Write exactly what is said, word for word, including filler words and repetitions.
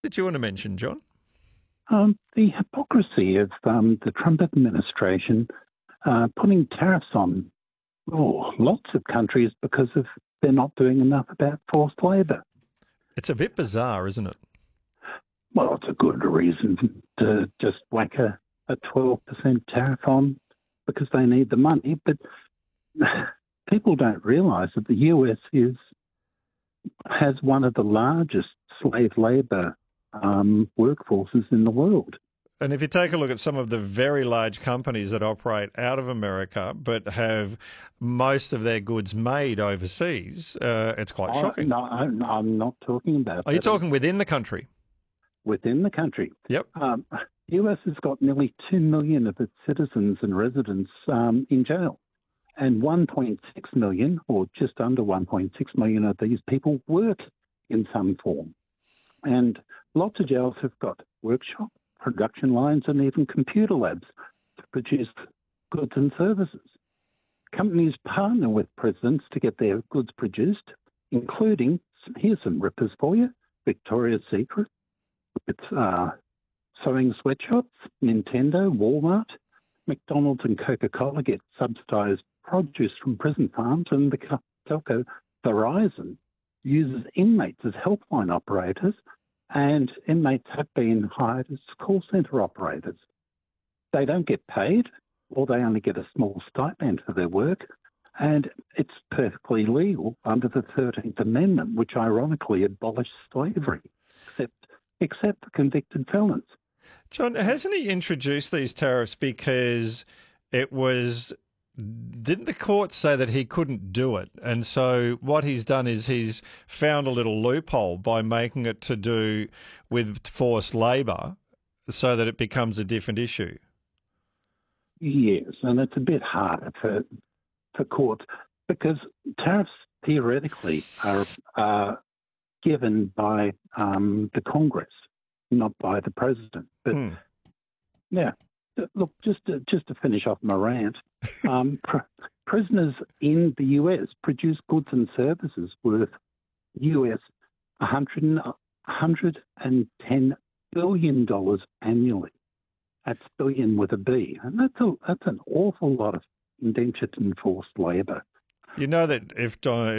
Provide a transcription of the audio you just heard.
that you want to mention, John? Um, the hypocrisy of um, the Trump administration uh, putting tariffs on oh, lots of countries because of they're not doing enough about forced labour. It's a bit bizarre, isn't it? Well, it's a good reason to just whack a, a twelve percent tariff on because they need the money. But people don't realise that the U S is has one of the largest slave labour um, workforces in the world. And if you take a look at some of the very large companies that operate out of America but have most of their goods made overseas, uh, it's quite Oh, shocking. No, I'm I'm not talking about Are you that. talking within the country? Within the country. Yep. Um, the U S has got nearly two million of its citizens and residents um, in jail. And one point six million, or just under one point six million of these people work in some form. And lots of jails have got workshops, production lines, and even computer labs to produce goods and services. Companies partner with presidents to get their goods produced, including, here's some rippers for you, Victoria's Secret, it's uh, sewing sweatshops, Nintendo, Walmart, McDonald's and Coca-Cola get subsidised produce from prison farms, and the telco Verizon uses inmates as helpline operators, and inmates have been hired as call centre operators. They don't get paid, or they only get a small stipend for their work, and it's perfectly legal under the thirteenth Amendment, which ironically abolished slavery, except, except for convicted felons. John, hasn't he introduced these tariffs because it was... Didn't the court say that he couldn't do it? And so what he's done is he's found a little loophole by making it to do with forced labour so that it becomes a different issue. Yes, and it's a bit harder for, for courts because tariffs theoretically are, are given by um, the Congress, not by the president. But Hmm. yeah, look, just to, just to finish off my rant, um, pr- prisoners in the U S produce goods and services worth U S one hundred ten billion dollars annually. That's billion with a B, and that's a, that's an awful lot of indentured and forced labour. You know that if Don,